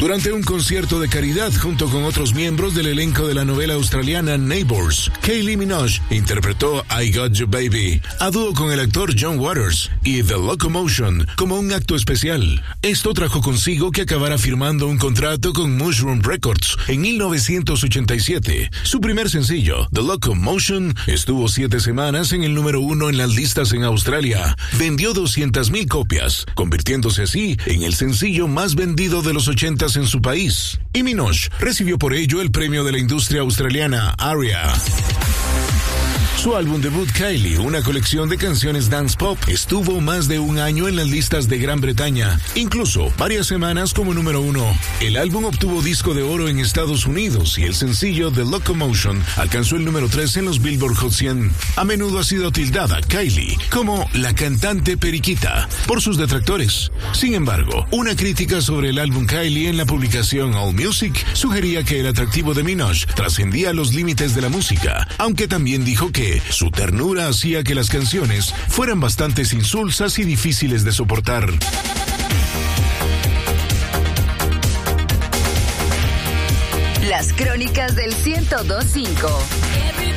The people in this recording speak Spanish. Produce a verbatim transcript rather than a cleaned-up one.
Durante un concierto de caridad junto con otros miembros del elenco de la novela australiana Neighbours, Kylie Minogue interpretó I Got You Baby a dúo con el actor John Waters y The Locomotion como un acto especial. Esto trajo consigo que acabara firmando un contrato con Mushroom Records en mil novecientos ochenta y siete. Su primer sencillo, The Locomotion, estuvo siete semanas en el número uno en las listas en Australia. Vendió doscientas mil copias, convirtiéndose así en el sencillo más vendido de los ochentas en su país. Y Minogue recibió por ello el premio de la industria australiana ARIA. Su álbum debut Kylie, una colección de canciones dance pop, estuvo más de un año en las listas de Gran Bretaña, incluso varias semanas como número uno. El álbum obtuvo disco de oro en Estados Unidos y el sencillo The Locomotion alcanzó el número tres en los Billboard Hot cien. A menudo ha sido tildada Kylie como la cantante periquita por sus detractores. Sin embargo, una crítica sobre el álbum Kylie en la publicación AllMusic sugería que el atractivo de Minogue trascendía los límites de la música, aunque también dijo que su ternura hacía que las canciones fueran bastante insulsas y difíciles de soportar. Las crónicas del ciento dos punto cinco.